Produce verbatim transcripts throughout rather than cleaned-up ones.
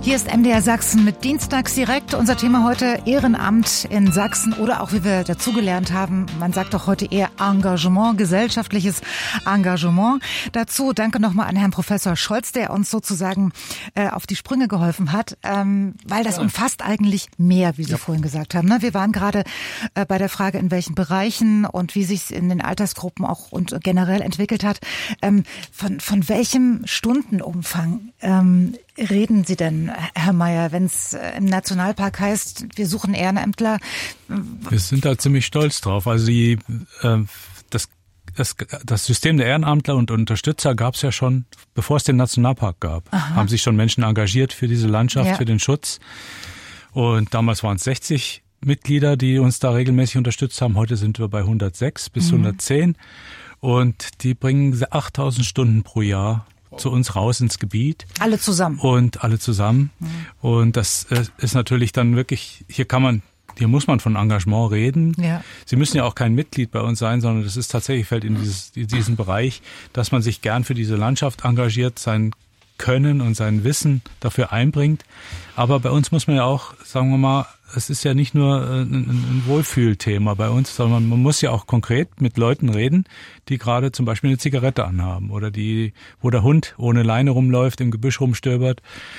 Hier ist M D R Sachsen mit Dienstags direkt. Unser Thema heute Ehrenamt in Sachsen oder auch, wie wir dazugelernt haben, man sagt doch heute eher Engagement, gesellschaftliches Engagement. Dazu danke nochmal an Herrn Professor Scholz, der uns sozusagen äh, auf die Sprünge geholfen hat, ähm, weil das ja. umfasst eigentlich mehr, wie Sie ja. vorhin gesagt haben. Ne? Wir waren gerade äh, bei der Frage, in welchen Bereichen und wie sich es in den Altersgruppen auch und generell entwickelt hat. Ähm, von, von welchem Stundenumfang ähm, reden Sie denn, Herr Mayer, wenn es im Nationalpark heißt, wir suchen Ehrenämtler? Wir sind da ziemlich stolz drauf. Also die, äh, das, das, das System der Ehrenamtler und Unterstützer gab es ja schon, bevor es den Nationalpark gab. Aha. Haben sich schon Menschen engagiert für diese Landschaft, ja. für den Schutz. Und damals waren es sechzig Mitglieder, die uns da regelmäßig unterstützt haben. Heute sind wir bei hundertsechs bis mhm. hundertzehn. Und die bringen achttausend Stunden pro Jahr zu uns raus ins Gebiet. Alle zusammen. Und alle zusammen. Mhm. Und das ist natürlich dann wirklich, hier kann man, hier muss man von Engagement reden. Ja. Sie müssen ja auch kein Mitglied bei uns sein, sondern das ist tatsächlich, fällt in, dieses, in diesen Bereich, dass man sich gern für diese Landschaft engagiert, sein Können und sein Wissen dafür einbringt. Aber bei uns muss man ja auch, sagen wir mal, es ist ja nicht nur ein, ein Wohlfühlthema bei uns, sondern man muss ja auch konkret mit Leuten reden, die gerade zum Beispiel eine Zigarette anhaben oder die, wo der Hund ohne Leine rumläuft, im Gebüsch rumstöbert.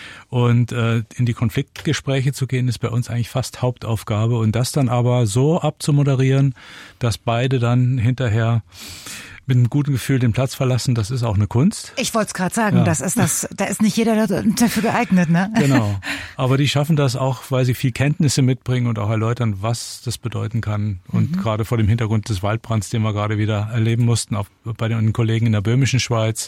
Und äh, in die Konfliktgespräche zu gehen, ist bei uns eigentlich fast Hauptaufgabe. Und das dann aber so abzumoderieren, dass beide dann hinterher mit einem guten Gefühl den Platz verlassen, das ist auch eine Kunst. Ich wollte es gerade sagen, ja. das ist das, da ist nicht jeder dafür geeignet, ne? Genau. Aber die schaffen das auch, weil sie viel Kenntnisse mitbringen und auch erläutern, was das bedeuten kann. Und mhm. gerade vor dem Hintergrund des Waldbrands, den wir gerade wieder erleben mussten, auch bei den Kollegen in der böhmischen Schweiz,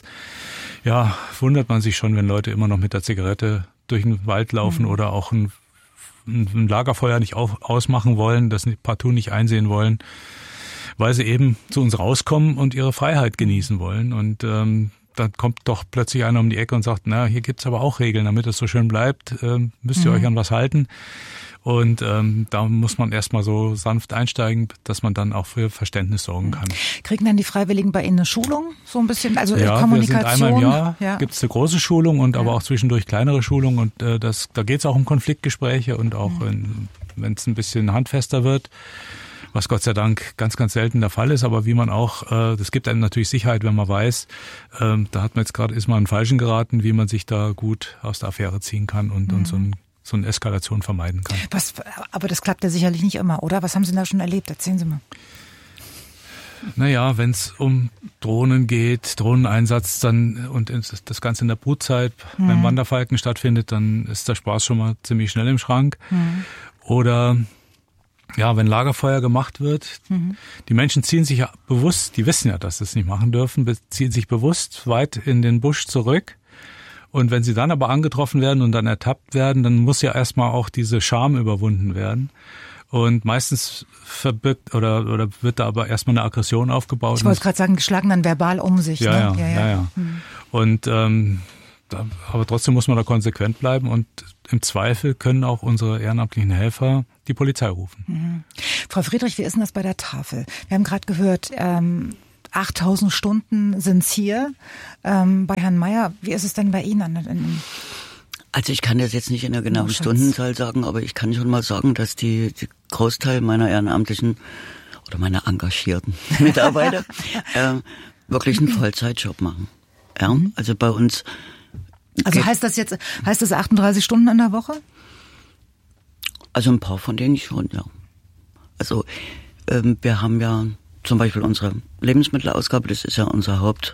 ja, wundert man sich schon, wenn Leute immer noch mit der Zigarette durch den Wald laufen mhm. oder auch ein, ein Lagerfeuer nicht auf, ausmachen wollen, das partout nicht einsehen wollen, weil sie eben zu uns rauskommen und ihre Freiheit genießen wollen. Und ähm, dann kommt doch plötzlich einer um die Ecke und sagt, na, hier gibt's aber auch Regeln, damit es so schön bleibt, ähm, müsst ihr mhm. euch an was halten. Und ähm, da muss man erstmal so sanft einsteigen, dass man dann auch für Verständnis sorgen kann. Kriegen dann die Freiwilligen bei Ihnen eine Schulung? So ein bisschen, also ja, Kommunikation? Wir sind einmal im Jahr ja. gibt's eine große Schulung und ja. aber auch zwischendurch kleinere Schulungen. Und äh, das, da geht's auch um Konfliktgespräche und auch, mhm. wenn es ein bisschen handfester wird, was Gott sei Dank ganz, ganz selten der Fall ist, aber wie man auch, äh, das gibt einem natürlich Sicherheit, wenn man weiß, äh, da hat man jetzt gerade, ist man einen Falschen geraten, wie man sich da gut aus der Affäre ziehen kann und, mhm. und so, ein, so eine Eskalation vermeiden kann. Was, aber das klappt ja sicherlich nicht immer, oder? Was haben Sie da schon erlebt? Erzählen Sie mal. Naja, wenn es um Drohnen geht, Drohneneinsatz dann und das Ganze in der Brutzeit mhm. beim Wanderfalken stattfindet, dann ist der Spaß schon mal ziemlich schnell im Schrank. Mhm. Oder ja, wenn Lagerfeuer gemacht wird, mhm. die Menschen ziehen sich ja bewusst, die wissen ja, dass sie es nicht machen dürfen, ziehen sich bewusst weit in den Busch zurück. Und wenn sie dann aber angetroffen werden und dann ertappt werden, dann muss ja erstmal auch diese Scham überwunden werden. Und meistens verbirgt oder oder wird da aber erstmal eine Aggression aufgebaut. Ich wollte gerade sagen, schlagen dann verbal um sich. Ja, ne? ja, ja, ja. ja. Mhm. Und ähm, da, aber trotzdem muss man da konsequent bleiben und im Zweifel können auch unsere ehrenamtlichen Helfer die Polizei rufen. Mhm. Frau Friedrich, wie ist denn das bei der Tafel? Wir haben gerade gehört, ähm, achttausend Stunden sind's hier. Ähm, bei Herrn Mayer, wie ist es denn bei Ihnen? In, also ich kann das jetzt nicht in der genauen oh, Stundenzahl sagen, aber ich kann schon mal sagen, dass die, die Großteil meiner ehrenamtlichen oder meiner engagierten Mitarbeiter äh, wirklich einen Vollzeitjob machen. Ja, mhm. Also bei uns. Also heißt das jetzt, heißt das achtunddreißig Stunden in der Woche? Also ein paar von denen schon, ja. Also ähm, wir haben ja zum Beispiel unsere Lebensmittelausgabe, das ist ja unser Haupt,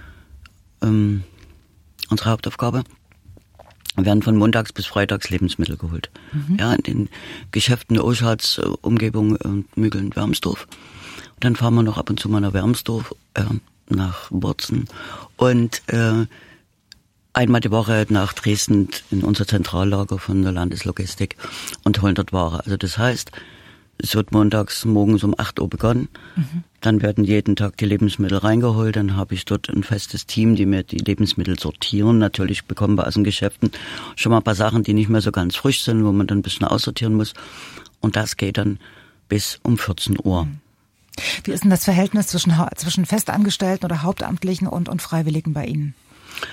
ähm, unsere Hauptaufgabe. Wir werden von montags bis freitags Lebensmittel geholt. Mhm. Ja, in den Geschäften der Oschatz, äh, Umgebung äh, Mügeln, Wermsdorf. Und dann fahren wir noch ab und zu mal nach Wermsdorf, äh, nach Worzen und äh, einmal die Woche nach Dresden in unser Zentrallager von der Landeslogistik und holen dort Ware. Also das heißt, es wird montags morgens um acht Uhr begonnen. Mhm. Dann werden jeden Tag die Lebensmittel reingeholt. Dann habe ich dort ein festes Team, die mir die Lebensmittel sortieren. Natürlich bekommen wir aus den Geschäften schon mal ein paar Sachen, die nicht mehr so ganz frisch sind, wo man dann ein bisschen aussortieren muss. Und das geht dann bis um vierzehn Uhr. Mhm. Wie ist denn das Verhältnis zwischen, zwischen Festangestellten oder Hauptamtlichen und, und Freiwilligen bei Ihnen?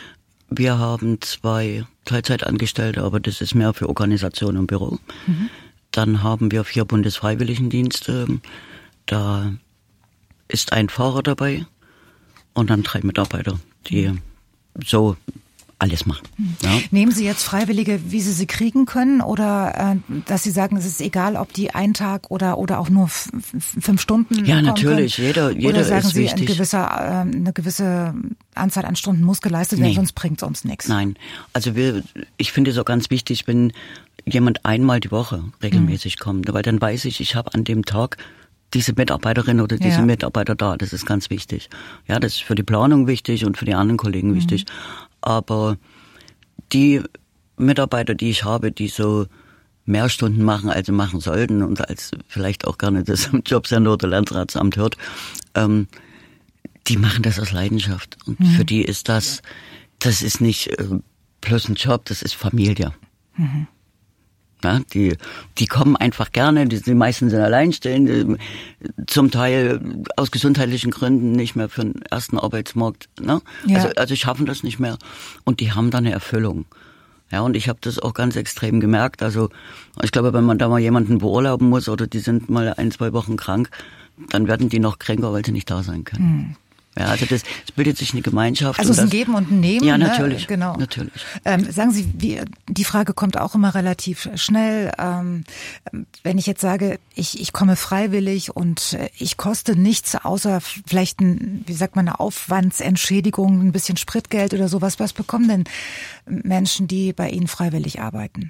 Wir haben zwei Teilzeitangestellte, aber das ist mehr für Organisation und Büro. Mhm. Dann haben wir vier Bundesfreiwilligendienste. Da ist ein Fahrer dabei und dann drei Mitarbeiter, die so alles machen. Ja. Nehmen Sie jetzt Freiwillige, wie Sie sie kriegen können, oder äh, dass Sie sagen, es ist egal, ob die einen Tag oder oder auch nur f- f- fünf Stunden Ja, natürlich. Können? Jeder, jeder oder sagen ist Sie, wichtig. Ein gewisser, äh, eine gewisse Anzahl an Stunden muss geleistet werden, nee. sonst bringt es uns nichts. Nein, also wir, ich finde es auch ganz wichtig, wenn jemand einmal die Woche regelmäßig mhm. kommt, weil dann weiß ich, ich habe an dem Tag diese Mitarbeiterin oder diese ja. Mitarbeiter da. Das ist ganz wichtig. Ja, das ist für die Planung wichtig und für die anderen Kollegen mhm. wichtig. Aber die Mitarbeiter, die ich habe, die so mehr Stunden machen, als sie machen sollten und als vielleicht auch gerne das im Jobcenter oder Landratsamt hört, ähm, die machen das aus Leidenschaft. Und mhm. für die ist das, das ist nicht äh, bloß ein Job, das ist Familie. Mhm. Ja, die, die kommen einfach gerne, die, die meisten sind alleinstehend, zum Teil aus gesundheitlichen Gründen nicht mehr für den ersten Arbeitsmarkt, ne? Ja. Also, also schaffen das nicht mehr und die haben da eine Erfüllung. Ja, und ich habe das auch ganz extrem gemerkt. Also ich glaube, wenn man da mal jemanden beurlauben muss oder die sind mal ein, zwei Wochen krank, dann werden die noch kränker, weil sie nicht da sein können. Mhm. Ja, also das, es bildet sich eine Gemeinschaft. Also es ist ein Geben und ein Nehmen. Ja, natürlich. Ne? Genau. Natürlich. Ähm, sagen Sie, wie, die Frage kommt auch immer relativ schnell. Ähm, wenn ich jetzt sage, ich, ich komme freiwillig und ich koste nichts außer vielleicht ein, wie sagt man, eine Aufwandsentschädigung, ein bisschen Spritgeld oder sowas. Was bekommen denn Menschen, die bei Ihnen freiwillig arbeiten?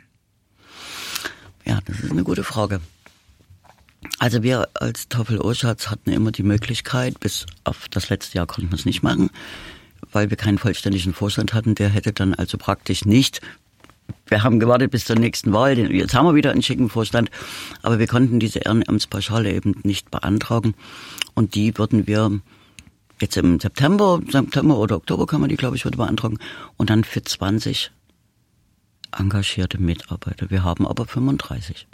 Ja, das ist eine gute Frage. Also wir als Teufel-Oschatz hatten immer die Möglichkeit, bis auf das letzte Jahr konnten wir es nicht machen, weil wir keinen vollständigen Vorstand hatten. Der hätte dann also praktisch nicht, wir haben gewartet bis zur nächsten Wahl, jetzt haben wir wieder einen schicken Vorstand, aber wir konnten diese Ehrenamtspauschale eben nicht beantragen und die würden wir jetzt im September, September oder Oktober kann man die, glaube ich, wieder beantragen und dann für zwanzig engagierte Mitarbeiter. Wir haben aber fünfunddreißig.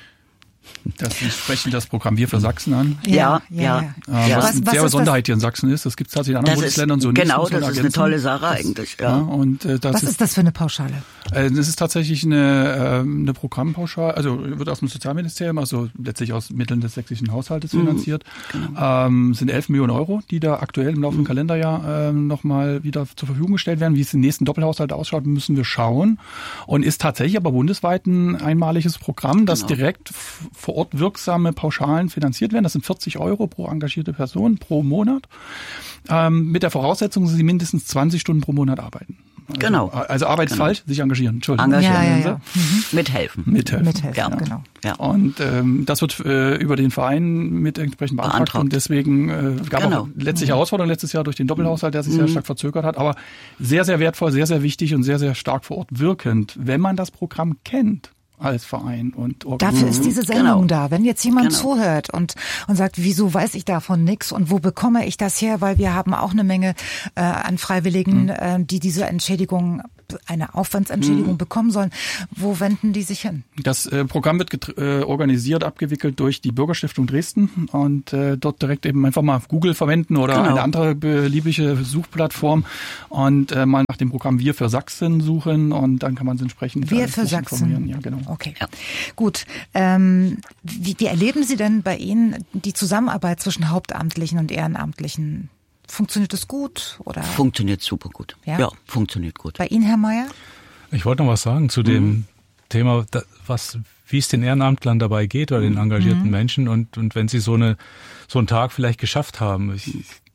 Das sprechen das Programm Wir für Sachsen an. Ja, ja. ja. ja. Was, was eine sehr was Besonderheit das? hier in Sachsen ist, das gibt es tatsächlich in anderen das Bundesländern ist, so nicht. Genau, das ist eine tolle Sache eigentlich. Ja. Ja, und, äh, das was ist, ist das für eine Pauschale? Äh, das ist tatsächlich eine, äh, eine Programmpauschale, also wird aus dem Sozialministerium, also letztlich aus Mitteln des sächsischen Haushaltes mhm. finanziert. Genau. Ähm, sind elf Millionen Euro, die da aktuell im laufenden mhm. Kalenderjahr äh, nochmal wieder zur Verfügung gestellt werden. Wie es im nächsten Doppelhaushalt ausschaut, müssen wir schauen. Und ist tatsächlich aber bundesweit ein einmaliges Programm, das genau. direkt f- vor Ort wirksame Pauschalen finanziert werden. Das sind vierzig Euro pro engagierte Person pro Monat. Ähm, mit der Voraussetzung, dass sie mindestens zwanzig Stunden pro Monat arbeiten. Also, genau. Also arbeitsfalsch, genau. sich engagieren. Entschuldigung. Engagieren. Ja, ja, ja. Mhm. Mithelfen. Mithelfen. Mithelfen, ja. genau. Ja. Und ähm, das wird äh, über den Verein mit entsprechend beantragt. beantragt. Und deswegen äh, gab es genau. auch letztliche Herausforderungen letztes Jahr durch den Doppelhaushalt, der sich mhm. sehr stark verzögert hat. Aber sehr, sehr wertvoll, sehr, sehr wichtig und sehr, sehr stark vor Ort wirkend, wenn man das Programm kennt. Als Verein und Dafür ist diese Sendung genau. da. Wenn jetzt jemand genau. zuhört und und sagt, wieso weiß ich davon nichts und wo bekomme ich das her? Weil wir haben auch eine Menge äh, an Freiwilligen, mhm. äh, die diese Entschädigung, eine Aufwandsentschädigung mhm. bekommen sollen. Wo wenden die sich hin? Das äh, Programm wird getr- äh, organisiert, abgewickelt durch die Bürgerstiftung Dresden und äh, dort direkt eben einfach mal Google verwenden oder genau. eine andere beliebige Suchplattform und äh, mal nach dem Programm Wir für Sachsen suchen und dann kann man es entsprechend Wir für Sachsen. Ja, genau. Okay, ja. Gut. Ähm, wie, wie erleben Sie denn bei Ihnen die Zusammenarbeit zwischen Hauptamtlichen und Ehrenamtlichen? Funktioniert das gut? Oder? Funktioniert super gut. Ja? ja, funktioniert gut. Bei Ihnen, Herr Mayer? Ich wollte noch was sagen zu dem mhm. Thema, was, wie es den Ehrenamtlern dabei geht oder den engagierten mhm. Menschen und, und wenn sie so eine, so einen Tag vielleicht geschafft haben. Ich,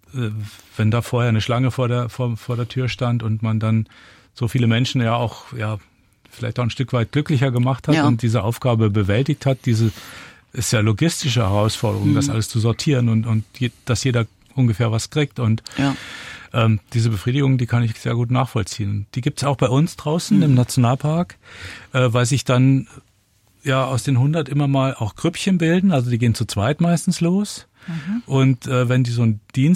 wenn da vorher eine Schlange vor der, vor, vor der Tür stand und man dann so viele Menschen ja auch, ja, vielleicht auch ein Stück weit glücklicher gemacht hat ja. und diese Aufgabe bewältigt hat. Diese ist ja logistische Herausforderung, mhm. das alles zu sortieren und, und je, dass jeder ungefähr was kriegt. Und ja. ähm, diese Befriedigung, die kann ich sehr gut nachvollziehen. Die gibt's auch bei uns draußen mhm. im Nationalpark, äh, weil sich dann ja aus den hundert immer mal auch Grüppchen bilden. Also die gehen zu zweit meistens los. Mhm. Und äh, wenn die so einen Dienst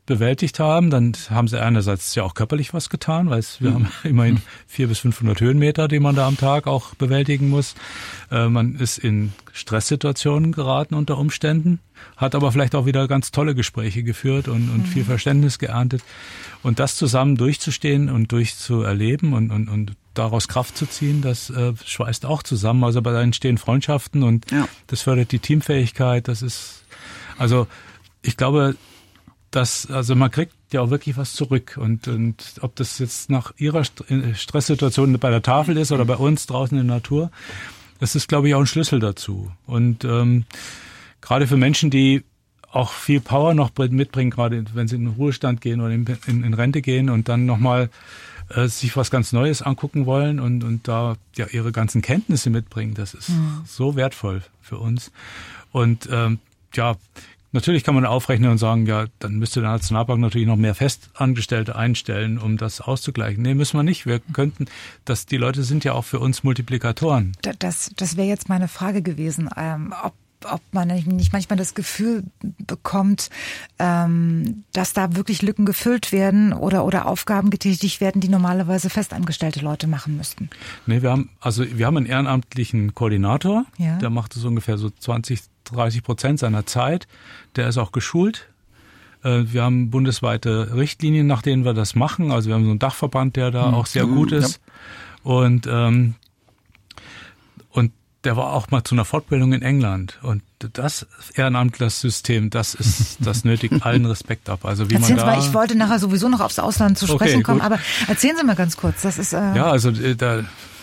bewältigt haben, dann haben sie einerseits ja auch körperlich was getan, weil wir mhm. haben immerhin vierhundert bis fünfhundert Höhenmeter, die man da am Tag auch bewältigen muss. Äh, man ist in Stresssituationen geraten unter Umständen, hat aber vielleicht auch wieder ganz tolle Gespräche geführt und, und mhm. viel Verständnis geerntet. Und das zusammen durchzustehen und durchzuerleben und, und, und daraus Kraft zu ziehen, das äh, schweißt auch zusammen. Also da entstehen Freundschaften und ja. das fördert die Teamfähigkeit. Das ist, also ich glaube, dass, also man kriegt ja auch wirklich was zurück und, und ob das jetzt nach ihrer Stresssituation bei der Tafel ist oder bei uns draußen in der Natur, das ist, glaube ich, auch ein Schlüssel dazu. Und ähm, gerade für Menschen, die auch viel Power noch mitbringen, gerade wenn sie in den Ruhestand gehen oder in, in, in Rente gehen und dann nochmal äh, sich was ganz Neues angucken wollen und, und da ja ihre ganzen Kenntnisse mitbringen, das ist mhm. so wertvoll für uns. Und ähm, ja, natürlich kann man aufrechnen und sagen, ja, dann müsste der Nationalpark natürlich noch mehr Festangestellte einstellen, um das auszugleichen. Nee, müssen wir nicht. Wir könnten, das, die Leute sind ja auch für uns Multiplikatoren. Das, das wäre jetzt meine Frage gewesen, ähm, ob ob man nicht manchmal das Gefühl bekommt, ähm, dass da wirklich Lücken gefüllt werden oder oder Aufgaben getätigt werden, die normalerweise festangestellte Leute machen müssten. Nee, wir haben also wir haben einen ehrenamtlichen Koordinator, ja. der macht so ungefähr so zwanzig, dreißig Prozent seiner Zeit. Der ist auch geschult. Wir haben bundesweite Richtlinien, nach denen wir das machen. Also wir haben so einen Dachverband, der da mhm. auch sehr gut ist. Ja. Und ähm, und der war auch mal zu einer Fortbildung in England. Und das Ehrenamtlersystem, das ist, das nötigt allen Respekt ab. Also wie erzählen man Sie da. mal, ich wollte nachher sowieso noch aufs Ausland zu sprechen okay, kommen, aber erzählen Sie mal ganz kurz. Das ist äh ja, also da,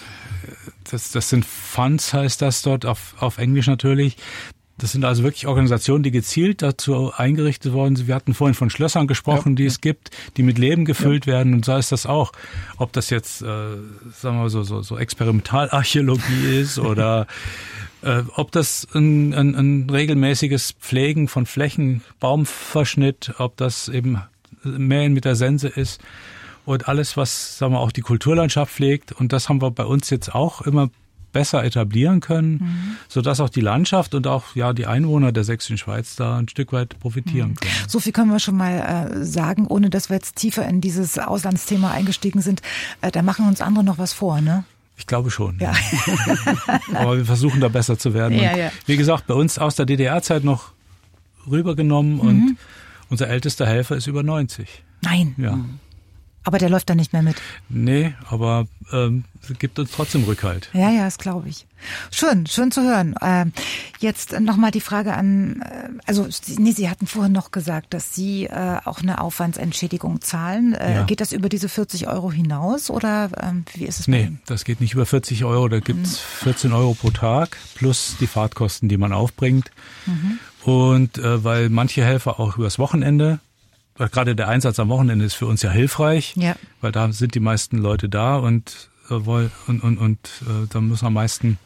das, das sind Funds, heißt das dort auf auf Englisch natürlich. Das sind also wirklich Organisationen, die gezielt dazu eingerichtet worden sind. Wir hatten vorhin von Schlössern gesprochen, ja, die ja. es gibt, die mit Leben gefüllt ja. werden. Und so ist das auch. Ob das jetzt, äh, sagen wir mal so, so, so Experimentalarchäologie ist oder äh, ob das ein, ein, ein regelmäßiges Pflegen von Flächen, Baumverschnitt, ob das eben Mähen mit der Sense ist und alles, was, sagen wir, auch die Kulturlandschaft pflegt. Und das haben wir bei uns jetzt auch immer besser etablieren können, mhm. sodass auch die Landschaft und auch ja die Einwohner der Sächsischen Schweiz da ein Stück weit profitieren mhm. können. So viel können wir schon mal äh, sagen, ohne dass wir jetzt tiefer in dieses Auslandsthema eingestiegen sind. Äh, da machen uns andere noch was vor, ne? Ich glaube schon. Ja. Aber wir versuchen da besser zu werden. Ja, und ja. Wie gesagt, bei uns aus der D D R-Zeit noch rübergenommen mhm. und unser ältester Helfer ist über neunzig. Nein. Ja. Mhm. Aber der läuft da nicht mehr mit. Nee, aber ähm, gibt uns trotzdem Rückhalt. Ja, ja, das glaube ich. Schön, schön zu hören. Ähm, jetzt nochmal die Frage an, äh, also nee, Sie hatten vorhin noch gesagt, dass Sie äh, auch eine Aufwandsentschädigung zahlen. Äh, ja. Geht das über diese vierzig Euro hinaus oder ähm, wie ist es? Nee, das geht nicht über vierzig Euro. Da gibt's mhm. vierzehn Euro pro Tag plus die Fahrtkosten, die man aufbringt. Mhm. Und äh, weil manche Helfer auch übers Wochenende, gerade der Einsatz am Wochenende ist für uns ja hilfreich, ja. weil da sind die meisten Leute da und äh, und und, und äh, da muss am meisten,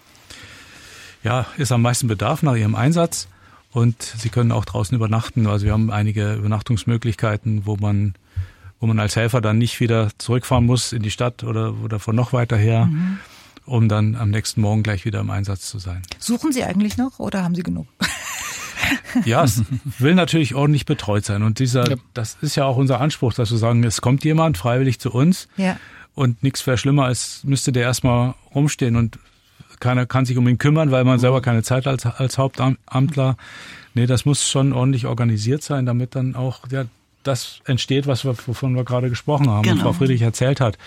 ja, ist am meisten Bedarf nach ihrem Einsatz und sie können auch draußen übernachten. Also wir haben einige Übernachtungsmöglichkeiten, wo man wo man als Helfer dann nicht wieder zurückfahren muss in die Stadt oder oder von noch weiter her, mhm. um dann am nächsten Morgen gleich wieder im Einsatz zu sein. Suchen Sie eigentlich noch oder haben Sie genug? Ja, es will natürlich ordentlich betreut sein. Und dieser, ja. das ist ja auch unser Anspruch, dass wir sagen, es kommt jemand freiwillig zu uns ja. und nichts wäre schlimmer, als müsste der erstmal rumstehen und keiner kann sich um ihn kümmern, weil man selber keine Zeit als, als Hauptamtler. Nee, das muss schon ordentlich organisiert sein, damit dann auch ja, das entsteht, was wir, wovon wir gerade gesprochen haben genau. und Frau Friedrich erzählt hat.